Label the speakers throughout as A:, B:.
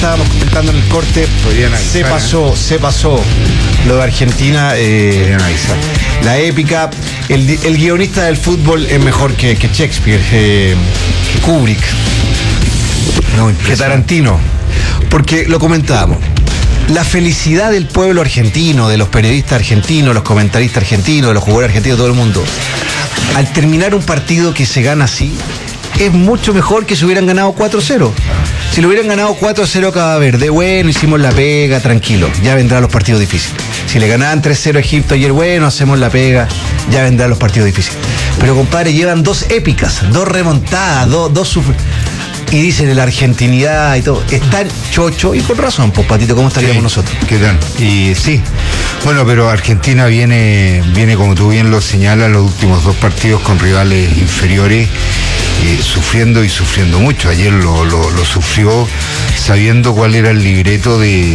A: estábamos comentando en el corte, se pasó lo de Argentina, la épica. El guionista del fútbol es mejor que Shakespeare, que Kubrick, que Tarantino, porque lo comentábamos. La felicidad del pueblo argentino, de los periodistas argentinos, los comentaristas argentinos, de los jugadores argentinos, todo el mundo, al terminar un partido que se gana así, es mucho mejor que si hubieran ganado 4-0. Si lo hubieran ganado 4-0 a Cabo Verde, bueno, hicimos la pega, tranquilo, ya vendrán los partidos difíciles. Si le ganaban 3-0 a Egipto ayer, bueno, hacemos la pega, ya vendrán los partidos difíciles. Pero compadre, llevan 2 épicas, 2 remontadas, dos y dicen la argentinidad y todo, están chocho, y con razón, pues Patito, ¿cómo estaríamos nosotros?
B: ¿Qué tal? Y sí, bueno, pero Argentina viene como tú bien lo señalas, los últimos 2 partidos con rivales inferiores, sufriendo mucho. Ayer lo sufrió sabiendo cuál era el libreto de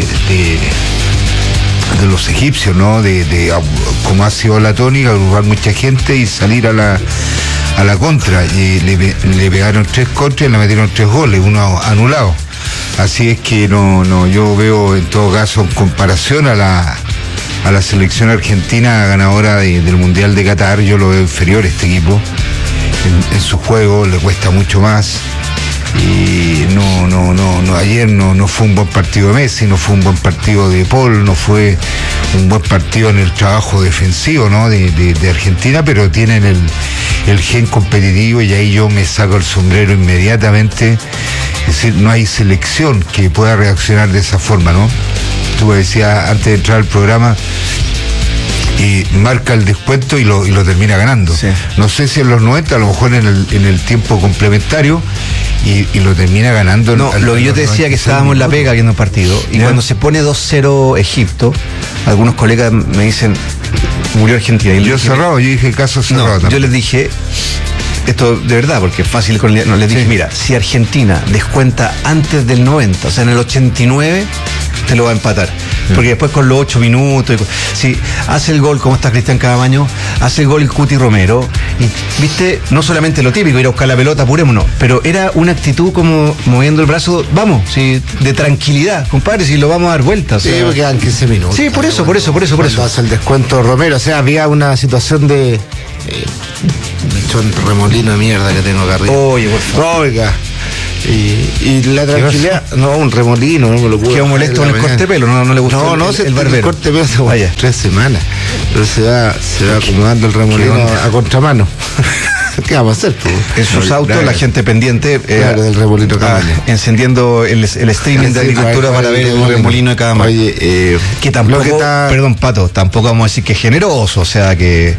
B: los egipcios, ¿no? De como ha sido la tónica, agrupar mucha gente y salir a la contra, y le pegaron 3 contras y le metieron 3 goles, uno anulado. Así es que no, yo veo en todo caso, en comparación a la selección argentina ganadora del Mundial de Qatar, yo lo veo inferior a este equipo. En su juego le cuesta mucho más. Y ayer no fue un buen partido de Messi, no fue un buen partido de Paul, no fue un buen partido en el trabajo defensivo, ¿no? de Argentina, pero tienen el gen competitivo, y ahí yo me saco el sombrero inmediatamente. Es decir, no hay selección que pueda reaccionar de esa forma, ¿no? Tú me decías antes de entrar al programa, y marca el descuento y lo termina ganando. Sí. No sé si en los 90, a lo mejor en el tiempo complementario, y lo termina ganando.
A: No, lo que yo te decía, que estábamos en la pega viendo el partido, y cuando se pone 2-0 Egipto, algunos colegas me dicen, murió Argentina. Y
B: yo dije caso cerrado.
A: No, yo les dije, esto de verdad, porque es fácil, les dije, mira, si Argentina descuenta antes del 90, o sea, en el 89, te lo va a empatar. Porque después con los 8 minutos, si hace el gol, como está Cristian Cavamaño, hace el gol el Cuti Romero, y viste, no solamente lo típico, ir a buscar la pelota, apurémonos, pero era una actitud como moviendo el brazo, vamos, sí, de tranquilidad, compadre, si lo vamos a dar vueltas.
C: Sí, porque quedan 15 minutos.
A: Sí, por eso.
C: Hace el descuento Romero, o sea, había una situación de un remolino de mierda que tengo acá arriba.
A: Oye, por favor.
C: Oiga. Y la tranquilidad, no, un remolino, no me lo puedo.
A: Quedó molesto con el corte de pelo, no le gustó el barbero.
C: El corte de pelo hace 3 semanas, pero se va acomodando el remolino a contramano. ¿Qué vamos a hacer?
A: En sus autos, la gente pendiente,
C: del remolino Cavamaño,
A: encendiendo el streaming de agricultura para ver el remolino de Cavamaño.
C: Oye,
A: que tampoco, perdón, Pato, tampoco vamos a decir que es generoso, o sea que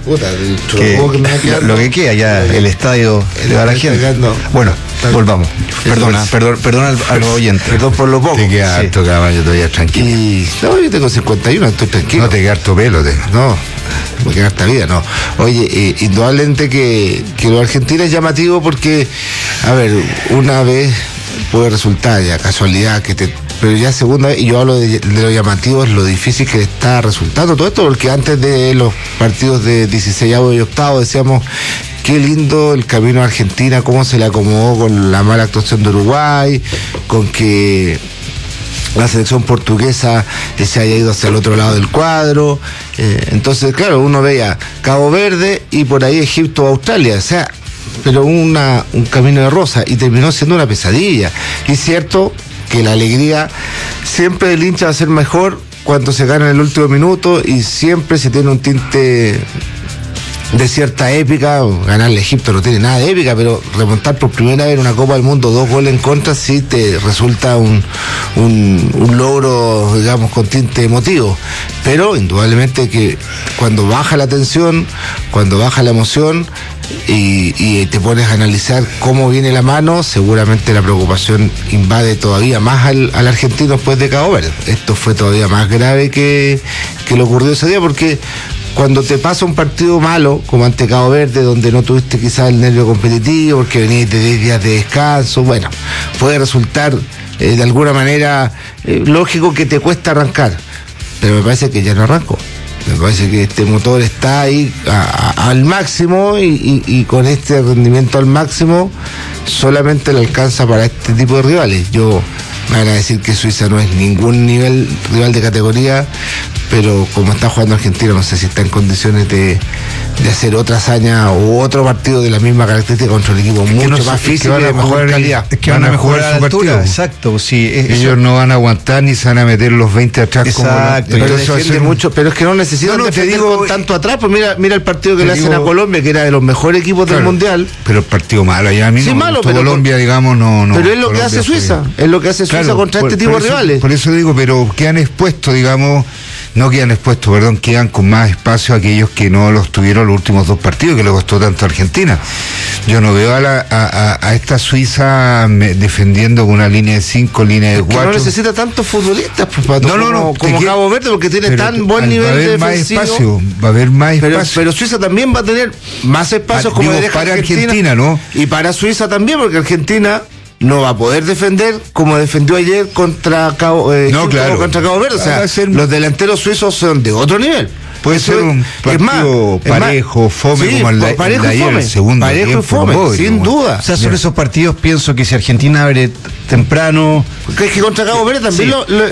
A: lo que queda ya, el estadio le da a la gente. Bueno, volvamos. Perdona al oyente.
C: Perdón por lo poco.
B: Te queda harto, Cavamaño, todavía tranquilo.
C: No, yo tengo 51, estoy tranquilo.
B: No te queda harto pelo,
C: no. Porque en esta vida, no. Oye, indudablemente que lo argentino es llamativo porque, a ver, una vez puede resultar ya casualidad pero ya segunda vez, y yo hablo de lo llamativo, es lo difícil que está resultando todo esto, porque antes de los partidos de 16avo y octavo decíamos, qué lindo el camino a Argentina, cómo se le acomodó con la mala actuación de Uruguay, con que la selección portuguesa se haya ido hacia el otro lado del cuadro. Entonces, claro, uno veía Cabo Verde y por ahí Egipto o Australia, o sea, pero un camino de rosa, y terminó siendo una pesadilla. Y es cierto que la alegría siempre del hincha va a ser mejor cuando se gana en el último minuto, y siempre se tiene un tinte de cierta épica. Ganarle a Egipto no tiene nada de épica, pero remontar por primera vez en una Copa del Mundo 2 goles en contra sí te resulta un logro, digamos, con tinte emotivo. Pero indudablemente que cuando baja la tensión, cuando baja la emoción y te pones a analizar cómo viene la mano, seguramente la preocupación invade todavía más al argentino después de Cabo Verde. Esto fue todavía más grave que lo ocurrió ese día, porque cuando te pasa un partido malo, como ante Cabo Verde, donde no tuviste quizás el nervio competitivo, porque venías de 10 días de descanso, bueno, puede resultar de alguna manera lógico que te cuesta arrancar, pero me parece que ya no arrancó. Me parece que este motor está ahí al máximo, y con este rendimiento al máximo solamente le alcanza para este tipo de rivales. Yo Me van a decir que Suiza no es ningún nivel rival de categoría, pero como está jugando Argentina, no sé si está en condiciones de hacer otra hazaña o otro partido de la misma característica contra un equipo mucho más físico y de mejor calidad.
A: Es que van a mejorar su partido. Exacto, sí.
B: Ellos no van a aguantar ni se van a meter los 20 atrás.
A: Exacto.
C: Pero defiende mucho, pero es que no necesitan defender con tanto atrás. Pues mira el partido que le hacen a Colombia, que era de los mejores equipos del Mundial.
B: Pero el partido malo, allá a mí
C: sí,
B: no
C: malo,
B: pero Colombia, digamos, no.
C: Pero es lo que hace Suiza, es lo que hace Suiza contra este tipo de rivales.
B: Por eso digo, pero quedan expuestos, digamos, quedan con más espacio aquellos que no los tuvieron los últimos 2 partidos, que le costó tanto a Argentina. Yo no veo a esta Suiza defendiendo con una línea de 5, línea de 4.
C: No necesita tantos futbolistas, pues, Pato, como Cabo Verde, porque tiene tan buen nivel defensivo.
B: Va a haber más espacio.
C: Pero Suiza también va a tener más espacios como
B: para Argentina, ¿no?
C: Y para Suiza también, porque Argentina no va a poder defender como defendió ayer contra Cabo Verde. O sea, los delanteros suizos son de otro nivel.
B: Puede ser un partido parejo, fome, como el de ayer, el segundo
C: parejo y fome, sin duda.
A: O sea, son esos partidos, pienso que si Argentina abre temprano...
C: Es que contra Cabo Verde también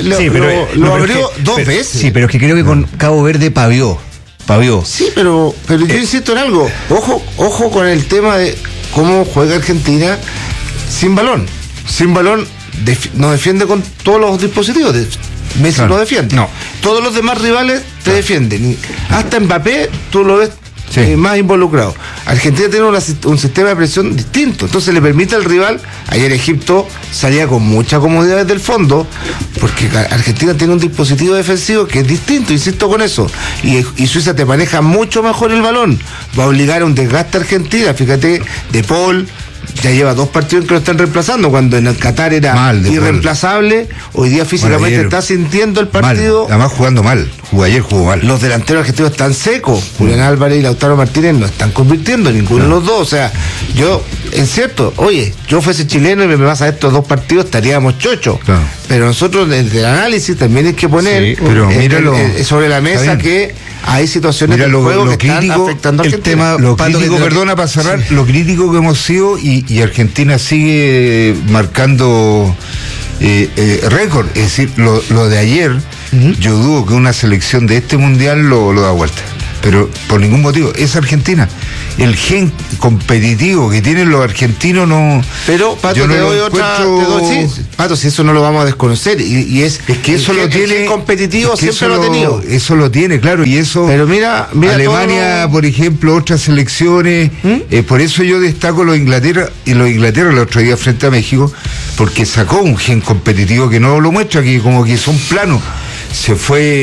C: lo abrió 2 veces.
A: Sí, pero es que creo que con Cabo Verde pavió.
C: Sí, pero yo insisto en algo. Ojo con el tema de cómo juega Argentina sin balón. Sin balón no defiende con todos los dispositivos. Messi no defiende. No. Todos los demás rivales te defienden. Hasta Mbappé tú lo ves más involucrado. Argentina tiene un sistema de presión distinto. Entonces le permite al rival. Ayer Egipto salía con mucha comodidad desde el fondo, porque Argentina tiene un dispositivo defensivo que es distinto, insisto con eso. Y Suiza te maneja mucho mejor el balón. Va a obligar a un desgaste a Argentina. Fíjate, De Paul ya lleva 2 partidos en que lo están reemplazando, cuando en el Qatar era irreemplazable. Hoy día físicamente está sintiendo el partido.
B: Además jugando mal, ayer jugó mal.
C: Los delanteros argentinos están secos. Julián Álvarez y Lautaro Martínez no están convirtiendo ninguno de los dos. O sea, es cierto, yo fuese chileno y me pasa estos 2 partidos, estaríamos chochos. Claro. Pero nosotros desde el análisis también hay que poner sobre la mesa que hay situaciones del juego que están afectando a Argentina.
B: Lo crítico, perdona para cerrar, lo crítico que hemos sido y Argentina sigue marcando récord. Es decir, lo de ayer, yo dudo que una selección de este mundial lo da vuelta. Pero por ningún motivo, es Argentina. El gen competitivo que tienen los argentinos no.
C: Pero, Pato, yo no te doy otra. Pato, si eso no lo vamos a desconocer. Y es que eso lo tiene. El gen competitivo siempre lo ha tenido.
B: Eso lo tiene, claro. Y eso.
C: Pero mira
B: Alemania, por ejemplo, otras selecciones. Por eso yo destaco los Inglaterra el otro día frente a México, porque sacó un gen competitivo que no lo muestra, que como que son planos. Se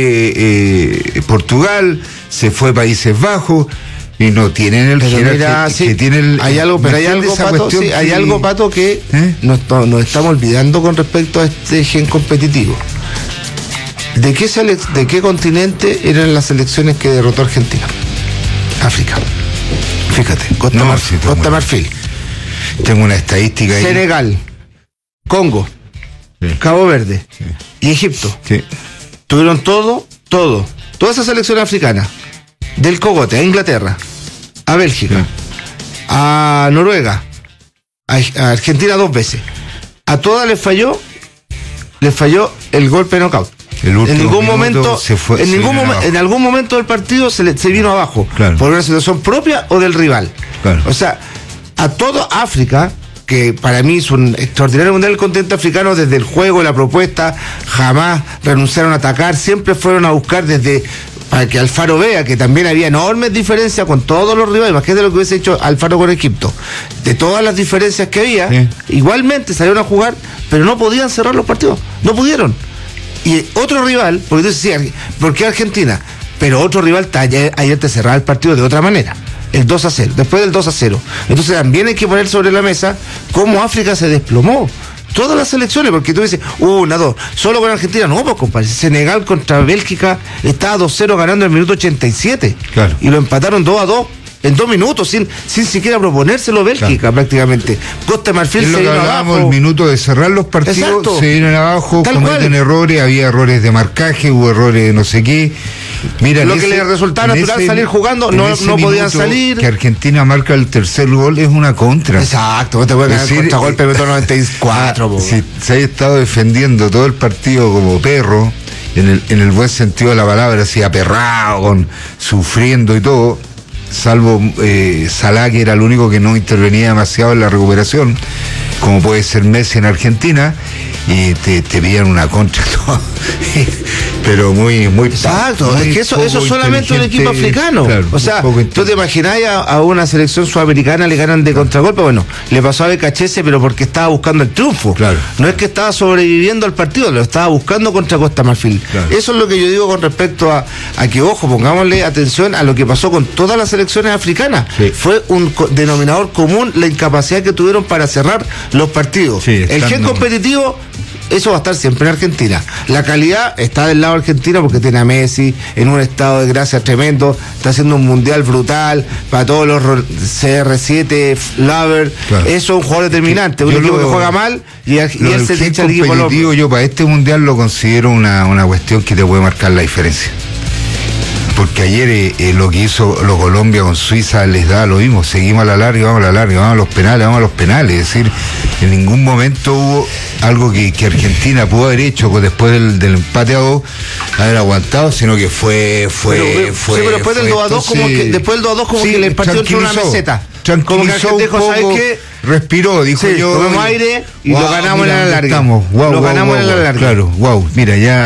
B: fue Portugal, se fue Países Bajos y no tienen el
C: que tiene el. Hay algo, Pato, que nos estamos olvidando con respecto a este gen competitivo. ¿De qué continente eran las selecciones que derrotó Argentina? África. Fíjate, Costa Marfil.
B: Tengo una estadística ahí.
C: Senegal, Congo, Cabo Verde y Egipto.
B: Sí.
C: Tuvieron todas esas selecciones africanas, del cogote a Inglaterra, a Bélgica, a Noruega, a Argentina 2 veces. A todas les falló el golpe de knockout. En ningún momento en algún momento del partido se vino abajo, por una situación propia o del rival. Claro. O sea, a toda África, que para mí es un extraordinario mundial, el continente africano, desde el juego, la propuesta, jamás renunciaron a atacar, siempre fueron a buscar para que Alfaro vea que también había enormes diferencias con todos los rivales, más que de lo que hubiese hecho Alfaro con Egipto. De todas las diferencias que había, igualmente salieron a jugar, pero no podían cerrar los partidos, no pudieron. Y otro rival, porque tú decías, ¿por qué Argentina? Pero otro rival ayer te cerraba el partido de otra manera. El 2-0, después del 2-0. Entonces también hay que poner sobre la mesa cómo África se desplomó. Todas las selecciones, porque tú dices, 1-2, solo con Argentina, no, pues compadre. Senegal contra Bélgica estaba 2-0 ganando en el minuto 87. Claro. Y lo empataron 2-2 en 2 minutos, sin siquiera proponérselo Bélgica, prácticamente. Costa de Marfil se vino abajo.
B: El minuto de cerrar los partidos, se vienen abajo, cometen errores, había errores de marcaje, hubo errores de no sé qué. Mira,
C: lo que les resultaba natural salir jugando, no podían salir.
B: Que Argentina marca el tercer gol es una contra.
C: Exacto, no te puedes ganar contragolpe metro 94.
B: Si se ha estado defendiendo todo el partido como perro, en el buen sentido de la palabra, así aperrado, sufriendo y todo, salvo Salah, que era el único que no intervenía demasiado en la recuperación, como puede ser Messi en Argentina, y te pillan una contra pero muy
C: exacto, es que eso es solamente un equipo africano, claro, o sea, tú te imaginás a una selección sudamericana le ganan de contragolpe. Bueno, le pasó a Becachese, pero porque estaba buscando el triunfo, claro. No es que estaba sobreviviendo al partido, lo estaba buscando contra Costa Marfil, claro. Eso es lo que yo digo con respecto a que, ojo, pongámosle atención a lo que pasó con todas las selecciones africanas. Sí. Fue un denominador común la incapacidad que tuvieron para cerrar los partidos. Sí, el gen competitivo, eso va a estar siempre en Argentina. La calidad está del lado argentino porque tiene a Messi en un estado de gracia tremendo, está haciendo un mundial brutal para todos los CR7, Lover, claro. Eso es un jugador determinante, un equipo que juega mal y él se echa el equipo al hombro.
B: Yo para este mundial lo considero una cuestión que te puede marcar la diferencia. Porque ayer lo que hizo los Colombia con Suiza les da lo mismo, seguimos a la larga, vamos a los penales, es decir, en ningún momento hubo algo que Argentina pudo haber hecho después del empate a 2, haber aguantado, sino que fue
C: pero después del 2-2 como que después del 2-2 como que el partido entró en una meseta.
B: Tranquilizó un poco, ¿sabes qué? Respiró, dijo yo.
C: Tomemos aire y lo ganamos en la larga.
B: Lo ganamos en la larga. Claro, mira, ya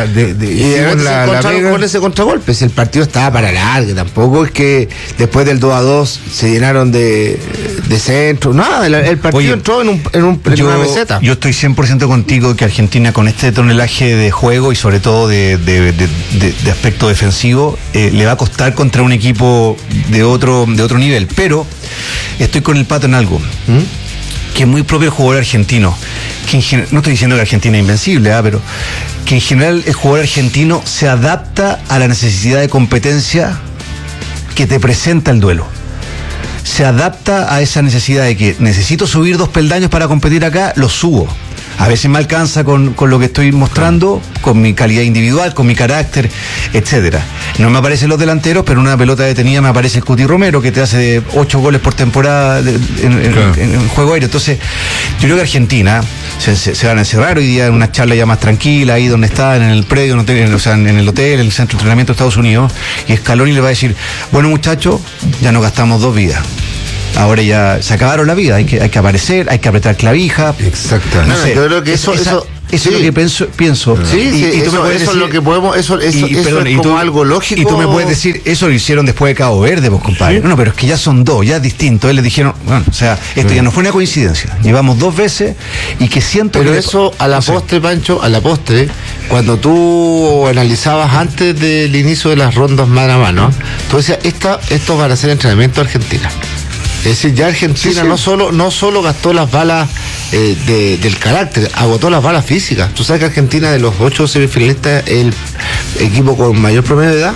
C: con ese contragolpe, si el partido estaba para larga, tampoco es que después del 2-2 se llenaron de centro, nada, el partido entró en una meseta.
A: Yo estoy 100% contigo que Argentina con este tonelaje de juego y sobre todo de aspecto defensivo le va a costar contra un equipo de otro nivel, pero estoy con el Pato en algo. Que es muy propio el jugador argentino, que no estoy diciendo que Argentina es invencible, pero que en general el jugador argentino se adapta a la necesidad de competencia que te presenta el duelo. Se adapta a esa necesidad de que necesito subir 2 peldaños para competir acá, lo subo. A veces me alcanza con lo que estoy mostrando, con mi calidad individual, con mi carácter, etcétera. No me aparecen los delanteros, pero en una pelota detenida me aparece el Cuti Romero, que te hace 8 goles por temporada en juego aéreo. Entonces, yo creo que Argentina se van a encerrar hoy día en una charla ya más tranquila, ahí donde están, en el predio, en el hotel, en el centro de entrenamiento de Estados Unidos, y Scaloni le va a decir, bueno muchachos, ya nos gastamos 2 vidas. Ahora ya se acabaron la vida, hay que aparecer, hay que apretar clavija.
B: Exacto.
C: No sé, yo creo que eso
A: es lo que pienso.
C: Y tú me puedes decir, es lo que podemos, eso es como algo lógico.
A: Y tú me puedes decir, eso lo hicieron después de Cabo Verde, pues compadre. No, pero es que ya son 2, ya es distinto. Él les dijeron, bueno, o sea, esto ya no fue una coincidencia. Llevamos 2 veces y que siento
C: pero
A: que.
C: Pero eso a la postre, Pancho, cuando tú analizabas antes del inicio de las rondas mano a mano, tú decías, estos van a ser entrenamiento de Argentina. Es decir, ya Argentina no solo gastó las balas del carácter, agotó las balas físicas. Tú sabes que Argentina, de los 8 semifinalistas, el equipo con mayor promedio de edad,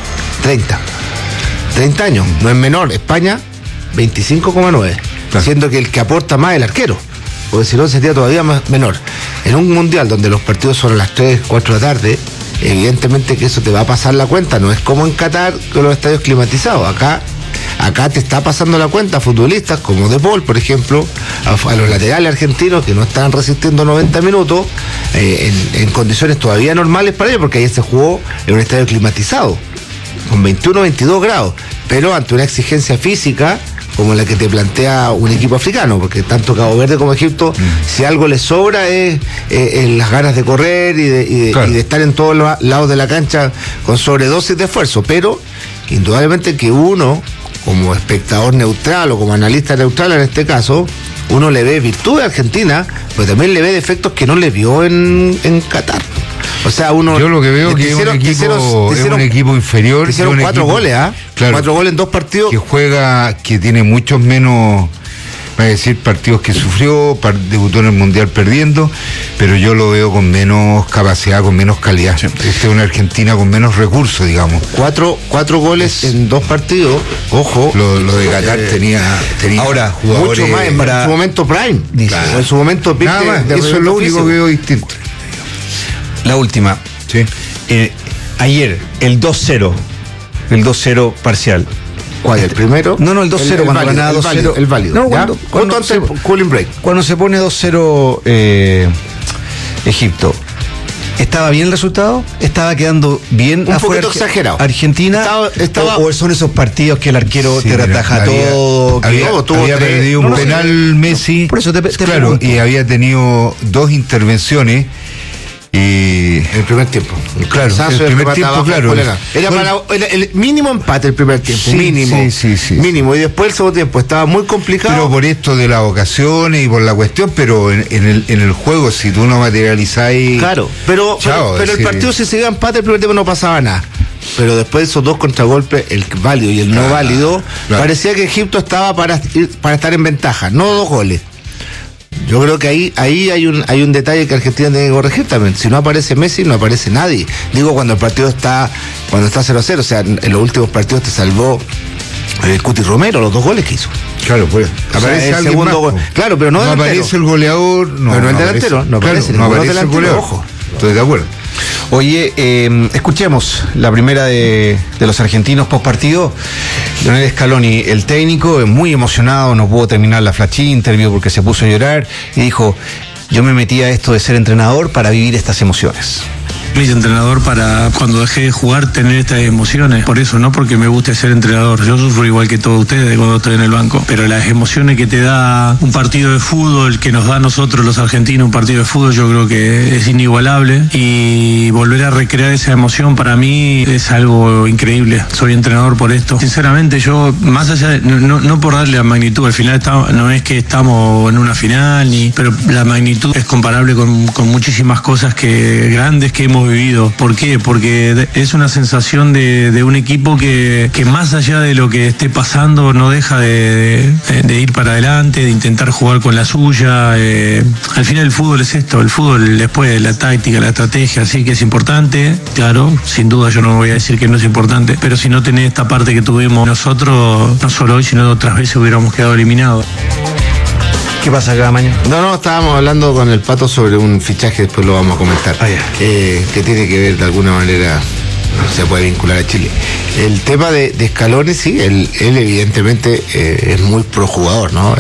C: 30 años, no es menor. España, 25,9, claro. Siendo que el que aporta más es el arquero, porque si no sería todavía más menor. En un mundial donde los partidos son a las 3, 4 de la tarde, evidentemente que eso te va a pasar la cuenta. No es como en Qatar con los estadios climatizados. Acá te está pasando la cuenta a futbolistas como De Paul, por ejemplo, a los laterales argentinos que no están resistiendo 90 minutos en condiciones todavía normales para ellos, porque ayer se jugó en un estadio climatizado con 21, 22 grados, pero ante una exigencia física como la que te plantea un equipo africano, porque tanto Cabo Verde como Egipto, si algo les sobra es las ganas de correr y de estar en todos los lados de la cancha con sobredosis de esfuerzo, pero indudablemente que uno, como espectador neutral o como analista neutral en este caso, uno le ve virtud a Argentina, pero también le ve defectos que no le vio en Qatar. O sea,
B: yo lo que veo que es un equipo inferior.
C: Hicieron 4 goles, Claro, 4 goles en 2 partidos.
B: Que juega, que tiene muchos menos, va a decir, partidos que sufrió, debutó en el Mundial perdiendo, pero yo lo veo con menos capacidad, con menos calidad. Sí. Esta es una Argentina con menos recursos, digamos.
C: 4 goles en 2 partidos, ojo.
B: Lo de Qatar tenía
C: ahora mucho más en su momento prime. Claro. En su momento pick.
B: Nada más, eso es lo único que veo distinto.
A: La última.
B: Sí.
A: Ayer, el 2-0 el 2-0 parcial.
C: ¿Cuál? ¿El primero?
A: No, el 2-0 cuando ganaba 2-0.
C: El válido.
A: No,
C: cuando antes del cooling break.
A: Cuando se pone 2-0 Egipto. ¿Estaba bien el resultado? ¿Estaba quedando bien
C: un poquito exagerado?
A: ¿Argentina? ¿O son esos partidos que el arquero te retaja todo?
B: Había perdido un penal Messi.
A: Por eso te
B: claro, y había tenido 2 intervenciones. Y
C: el primer tiempo.
B: Claro, el primer tiempo, claro.
C: Era el mínimo empate el primer tiempo.
B: Sí,
C: mínimo.
B: Sí.
C: Mínimo. Y después el segundo tiempo estaba muy complicado.
B: Pero por esto de las ocasiones y por la cuestión, pero en el juego, si tú no materializáis.
C: Claro, pero el partido, si se iba empate, el primer tiempo no pasaba nada. Pero después de esos 2 contragolpes, el válido y el no válido, parecía que Egipto estaba para estar en ventaja, no 2 goles. Yo creo que ahí hay un detalle que Argentina tiene que corregir también. Si no aparece Messi, no aparece nadie. Digo, cuando el partido está 0-0, o sea, en los últimos partidos te salvó Cuti Romero, los 2 goles que hizo.
B: Claro, pues
C: aparece el segundo gol. Claro, pero no
B: aparece el goleador,
C: pero el delantero, no aparece
B: el goleador. Ojo, estoy de acuerdo.
A: Oye, escuchemos la primera de los argentinos post partido. Lionel Scaloni, el técnico, muy emocionado, no pudo terminar la flash interview porque se puso a llorar y dijo: yo me metí a esto de ser entrenador para vivir estas emociones.
D: Fui entrenador para, cuando dejé de jugar, tener estas emociones. Por eso, no porque me guste ser entrenador. Yo sufro igual que todos ustedes cuando estoy en el banco. Pero las emociones que te da un partido de fútbol, que nos da a nosotros los argentinos un partido de fútbol, yo creo que es inigualable. Y volver a recrear esa emoción para mí es algo increíble. Soy entrenador por esto. Sinceramente, yo, más allá de, no por darle la magnitud, al final no es que estamos en una final, pero la magnitud es comparable con muchísimas cosas grandes que hemos vivido. ¿Por qué? Porque es una sensación de un equipo que más allá de lo que esté pasando no deja de ir para adelante, de intentar jugar con la suya. Al final el fútbol es esto, el fútbol después la táctica, la estrategia, sí que es importante, claro, sin duda yo no voy a decir que no es importante, pero si no tenés esta parte que tuvimos nosotros, no solo hoy sino otras veces hubiéramos quedado eliminados.
A: ¿Qué pasa acá mañana?
C: No, estábamos hablando con el Pato sobre un fichaje, después lo vamos a comentar, que tiene que ver de alguna manera, se puede vincular a Chile. El tema de Scaloni, sí, él evidentemente es muy pro jugador, ¿no?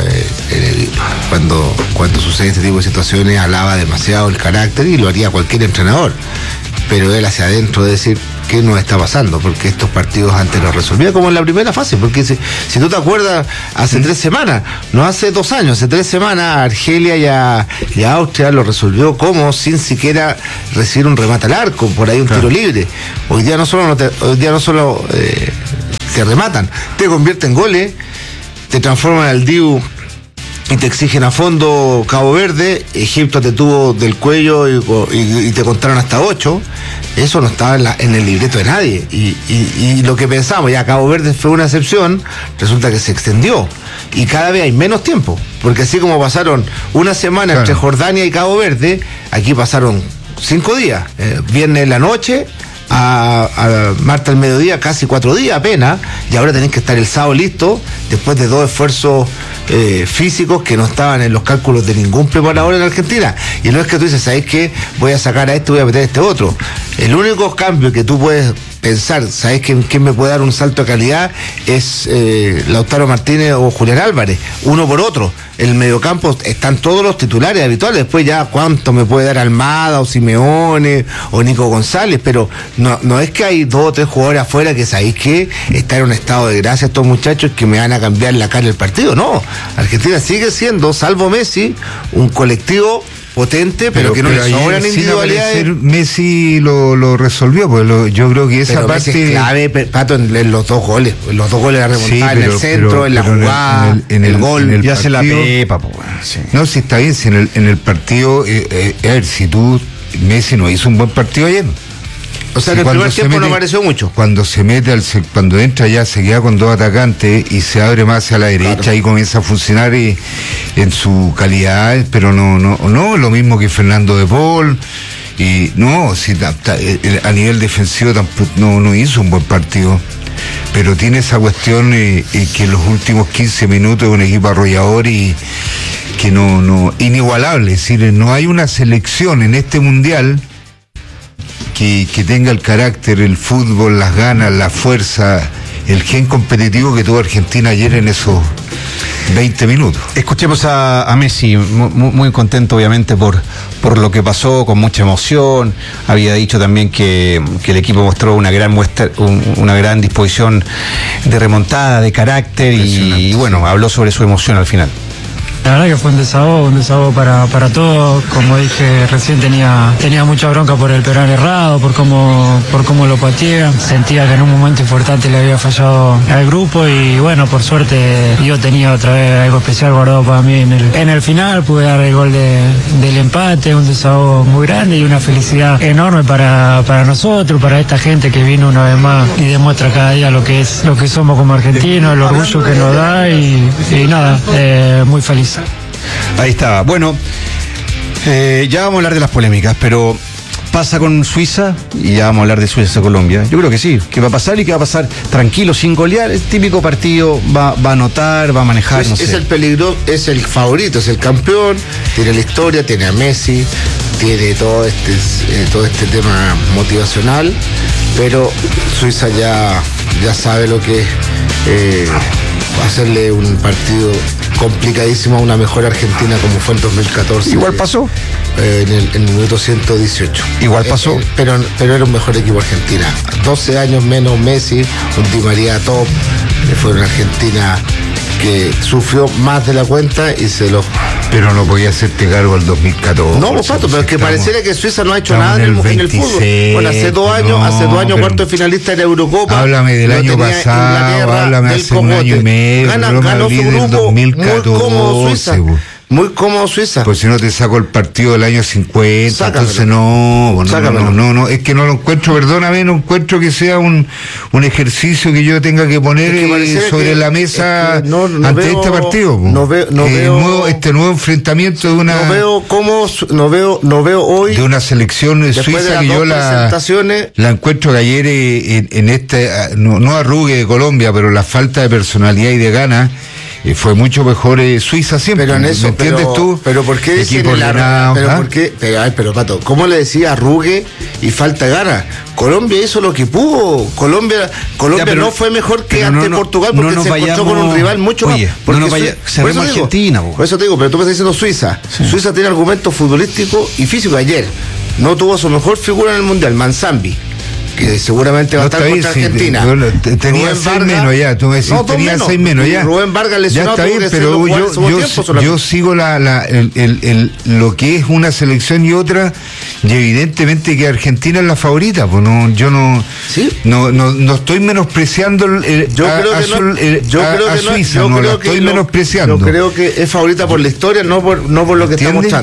C: Cuando sucede este tipo de situaciones, alaba demasiado el carácter y lo haría cualquier entrenador. Pero él hacia adentro de decir qué nos está pasando, porque estos partidos antes los resolvía como en la primera fase, porque si tú te acuerdas, hace 3 semanas, no hace 2 años, hace 3 semanas Argelia y a Austria lo resolvió como sin siquiera recibir un remate al arco, por ahí un tiro libre. Hoy día no solo te rematan, te convierten en goles, te transforman al Diu y te exigen a fondo Cabo Verde. Egipto te tuvo del cuello y te contaron hasta 8. Eso no estaba en el libreto de nadie. Y lo que pensamos, ya Cabo Verde fue una excepción, resulta que se extendió. Y cada vez hay menos tiempo. Porque así como pasaron una semana entre Jordania y Cabo Verde, aquí pasaron 5 días. Viernes en la noche, a martes al mediodía, casi 4 días apenas, y ahora tenés que estar el sábado listo, después de 2 esfuerzos físicos que no estaban en los cálculos de ningún preparador en Argentina. Y no es que tú dices, ¿sabes qué? Voy a sacar a este, voy a meter a este otro. El único cambio que tú puedes pensar, ¿sabes quién me puede dar un salto de calidad? Es Lautaro Martínez o Julián Álvarez, uno por otro. En el mediocampo están todos los titulares habituales, después ya cuánto me puede dar Almada o Simeone o Nico González, pero no es que hay 2 o 3 jugadores afuera que sabéis que están en un estado de gracia estos muchachos que me van a cambiar la cara del partido. No, Argentina sigue siendo, salvo Messi, un colectivo potente, pero que no le sobran individualidades.
B: Messi lo resolvió, pues yo creo que esa
C: pero
B: parte
C: Messi es clave, Pato, en los 2 goles, la remontada, en el centro, en la jugada, en el gol,
A: y hace la pepa, pues.
B: Sí. No, si está bien, si en el partido, a ver, si Messi no hizo un buen partido ayer.
C: O sea, en el primer tiempo no apareció mucho.
B: Cuando se mete, cuando entra ya, se queda con 2 atacantes y se abre más hacia la derecha y comienza a funcionar en su calidad, pero no lo mismo que Fernando de Paul. Y no, a nivel defensivo tampoco no hizo un buen partido. Pero tiene esa cuestión que en los últimos 15 minutos es un equipo arrollador y que inigualable. Es decir, no hay una selección en este mundial que tenga el carácter, el fútbol, las ganas, la fuerza, el gen competitivo que tuvo Argentina ayer en esos 20 minutos.
A: Escuchemos a Messi, muy contento obviamente por lo que pasó, con mucha emoción. Había dicho también que el equipo mostró una gran muestra, una gran disposición de remontada, de carácter y bueno, habló sobre su emoción al final.
E: La verdad que fue un desahogo para todos. Como dije recién, tenía mucha bronca por el penal errado, por cómo lo pateé. Sentía que en un momento importante le había fallado al grupo y bueno, por suerte yo tenía otra vez algo especial guardado para mí en el final. Pude dar el gol del empate, un desahogo muy grande y una felicidad enorme para nosotros, para esta gente que vino una vez más y demuestra cada día lo que somos como argentinos, el orgullo que nos da y nada, muy feliz.
A: Ahí estaba. Bueno, ya vamos a hablar de las polémicas, pero pasa con Suiza y ya vamos a hablar de Suiza-Colombia. Yo creo que sí, que va a pasar y que va a pasar tranquilo, sin golear. El típico partido va a anotar, va a manejar.
C: No sé. Es el peligro, es el favorito, es el campeón, tiene la historia, tiene a Messi, tiene todo este tema motivacional, pero Suiza ya sabe lo que es hacerle un partido complicadísimo a una mejor Argentina como fue en 2014.
A: Igual pasó.
C: En el minuto 118.
A: Igual pasó.
C: Pero era un mejor equipo Argentina. 12 años menos Messi, un Di María top. Fue una Argentina que sufrió más de la cuenta y se lo...
B: Pero no podía hacerte cargo el 2014.
C: No, Pato, pero es que pareciera que Suiza no ha hecho nada en el fútbol. Bueno, hace dos años cuarto finalista en la Eurocopa.
B: Háblame del año pasado, háblame hace un año y medio.
C: Ganó su grupo, 2014, muy cómodo Suiza.
B: Pues si no te saco el partido del año 50, sácamelo. Entonces no, es que no lo encuentro, perdóname, no encuentro que sea un ejercicio que yo tenga que poner sobre la mesa ante este partido.
C: No veo
B: este nuevo enfrentamiento de una...
C: No veo hoy...
B: De una selección suiza que yo la encuentro que ayer en este, no arrugue de Colombia, pero la falta de personalidad y de ganas, fue mucho mejor Suiza siempre.
C: Pero en eso,
B: ¿me entiendes tú?
C: Pero ¿por qué decir pero Pato, ¿cómo le decía arrugue y falta de ganas? Colombia hizo lo que pudo. Colombia no fue mejor que ante Portugal porque se encontró con un rival mucho más.
A: Cerremos Argentina.
C: Por eso te digo, pero tú me estás diciendo Suiza. Sí. Suiza tiene argumentos futbolísticos y físicos. Ayer no tuvo su mejor figura en el Mundial, Manzambi, que seguramente va a estar contra Argentina.
B: Tenía 6 menos ya, tú me decís, tenía 6 menos ya.
C: Rubén Vargas lesionado.
B: Ya está bien, pero yo sigo lo que es una selección y otra, y evidentemente que Argentina es la favorita, pues no estoy menospreciando a Suiza, no la estoy menospreciando.
C: Yo creo que es favorita por la historia, no por lo que está mostrando.